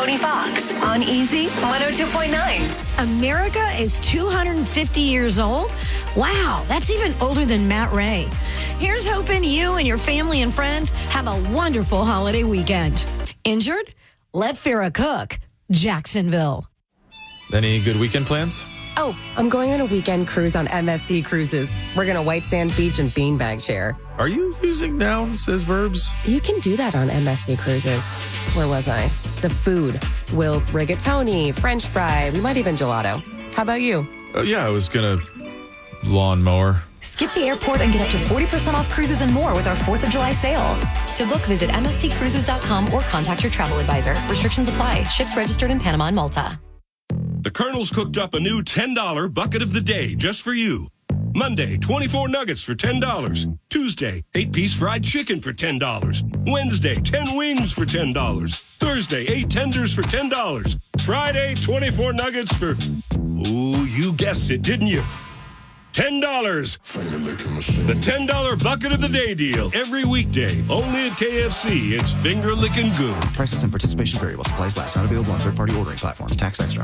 Tony Fox on Easy 102.9. America is 250 years old? Wow, that's even older than Matt Ray. Here's hoping you and your family and friends have a wonderful holiday weekend. Injured? Let Farrah cook. Jacksonville. Any good weekend plans? Oh, I'm going on a weekend cruise on MSC Cruises. We're going to White Sand Beach and beanbag share. Are you using nouns as verbs? You can do that on MSC Cruises. Where was I? The food. We'll rigatoni, French fry, we might even gelato. How about you? Yeah, I was going to lawnmower. Skip the airport and get up to 40% off cruises and more with our 4th of July sale. To book, visit msccruises.com or contact your travel advisor. Restrictions apply. Ships registered in Panama and Malta. The Colonel's cooked up a new $10 bucket of the day just for you. Monday, 24 nuggets for $10. Tuesday, 8-piece fried chicken for $10. Wednesday, 10 wings for $10. Thursday, 8 tenders for $10. Friday, 24 nuggets for... Oh, you guessed it, didn't you? $10. The $10 bucket of the day deal. Every weekday, only at KFC. It's finger licking good. Prices and participation vary while supplies last. Not available on third-party ordering platforms. Tax extra.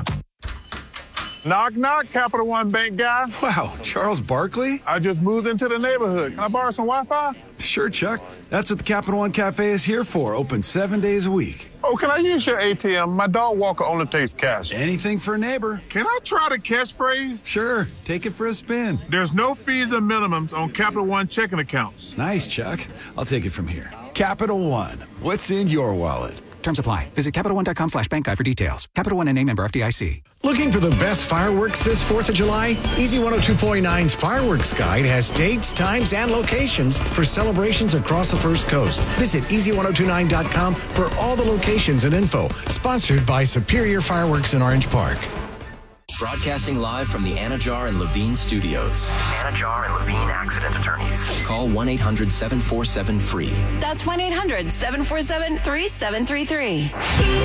Knock, knock, Capital One Bank guy. Wow, Charles Barkley? I just moved into the neighborhood. Can I borrow some Wi-Fi? Sure, Chuck. That's what the Capital One Cafe is here for. Open 7 days a week. Oh, can I use your ATM? My dog walker only takes cash. Anything for a neighbor. Can I try the catchphrase? Sure, take it for a spin. There's no fees and minimums on Capital One checking accounts. Nice, Chuck. I'll take it from here. Capital One. What's in your wallet? Terms apply. Visit CapitalOne.com/bank guide for details. Capital One and a member FDIC. Looking for the best fireworks this 4th of July? Easy 102.9's Fireworks Guide has dates, times, and locations for celebrations across the First Coast. Visit easy1029.com for all the locations and info. Sponsored by Superior Fireworks in Orange Park. Broadcasting live from the Anajar and Levine studios. Anajar and Levine accident attorneys. Call 1-800-747-FREE. That's 1-800-747-3733.